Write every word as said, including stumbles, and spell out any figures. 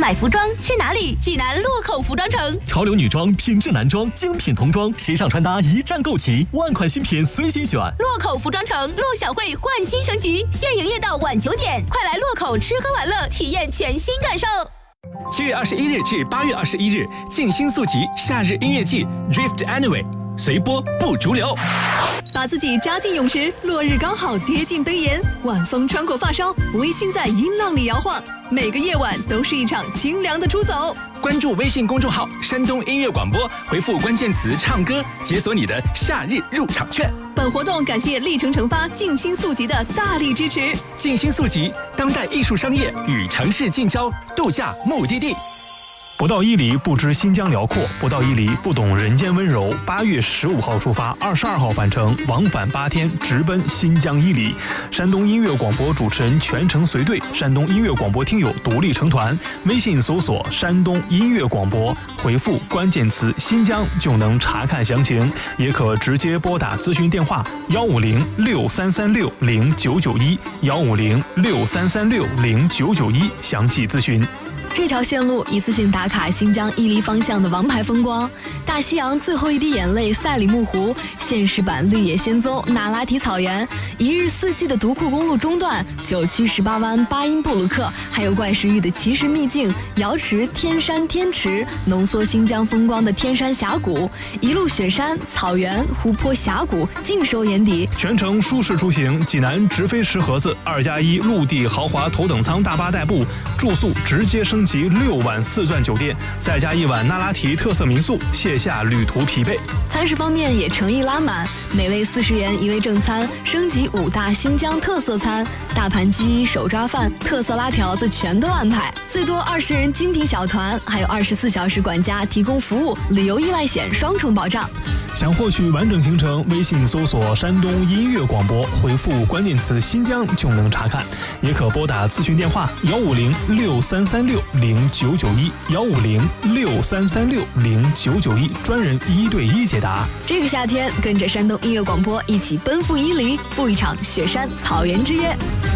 买服装去哪里？济南洛口服装城。 潮流女装、品质男装、精品童装，时尚穿搭一站购齐，万款新品随心选。 洛口服装城陆小慧焕新升级，现营业到晚九点，快来洛口吃喝玩乐，体验全新感受。 七月二十一日至八月二十一日，静心速集夏日音乐季 Drift Anyway， 随波不逐流。 把自己扎进泳池，落日刚好跌进杯沿，晚风穿过发梢，微醺在音浪里摇晃。每个夜晚都是一场清凉的出走。 关注微信公众号山东音乐广播，回复关键词唱歌，解锁你的夏日入场券。 本活动感谢历程成发静心速集的大力支持。 静心速集，当代艺术商业与城市近郊度假目的地。 不到伊犁不知新疆辽阔，不到伊犁不懂人间温柔。八月十五号出发，二十二号返程，往返八天，直奔新疆伊犁。山东音乐广播主持人全程随队，山东音乐广播听友独立成团。微信搜索山东音乐广播，回复关键词新疆就能查看详情，也可直接拨打咨询电话幺五零六三三六零九九一幺五零六三三六零九九一详细咨询。 这条线路一次性打卡新疆伊犁方向的王牌风光：大西洋最后一滴眼泪赛里木湖，现实版绿野仙踪那拉提草原，一日四季的独库公路中段，九曲十八弯巴音布鲁克，还有怪石峪的奇石秘境瑶池天山天池，浓缩新疆风光的天山峡谷，一路雪山草原湖泊峡谷尽收眼底。 全程舒适出行，济南直飞石河子，二加一陆地豪华头等舱大巴代步，住宿直接升级六晚四钻酒店，再加一晚那拉提特色民宿，卸下旅途疲惫。 餐食方面也诚意拉满，每位四十元一位正餐，升级五大新疆特色餐，大盘鸡、手抓饭、特色拉条子全都安排，最多二十人精品小团，还有二十四小时管家提供服务，旅游意外险双重保障。 想获取完整行程，微信搜索山东音乐广播，回复关键词新疆就能查看，也可拨打咨询电话幺五零六三三六零九九一幺五零六三三六零九九一，专人一对一解答。 这个夏天，跟着山东音乐广播一起奔赴伊犁，赴一场雪山草原之约。